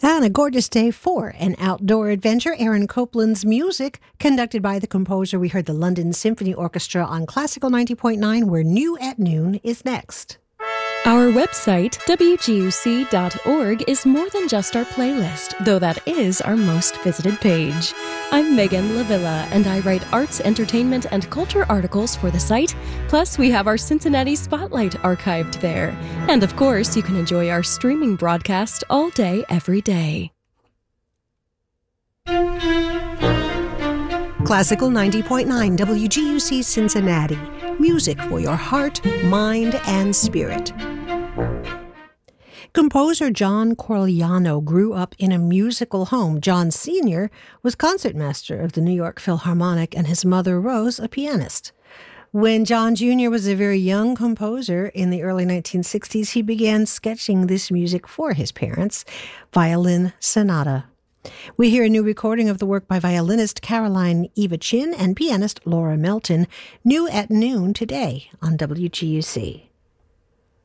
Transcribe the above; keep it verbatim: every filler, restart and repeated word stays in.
And a gorgeous day for an outdoor adventure. Aaron Copland's music, conducted by the composer. We heard the London Symphony Orchestra on Classical ninety point nine, where New at Noon is next. Our website, W G U C dot org, is more than just our playlist, though that is our most visited page. I'm Megan Lavilla, and I write arts, entertainment, and culture articles for the site. Plus, we have our Cincinnati Spotlight archived there. And of course, you can enjoy our streaming broadcast all day, every day. Classical ninety point nine W G U C Cincinnati. Music for your heart, mind, and spirit. Composer John Corigliano grew up in a musical home. John Senior was concertmaster of the New York Philharmonic, and his mother, Rose, a pianist. When John Junior was a very young composer in the early nineteen sixties, he began sketching this music for his parents. Violin Sonata. We hear a new recording of the work by violinist Caroline Eva Chin and pianist Laura Melton, New at Noon today on W G U C.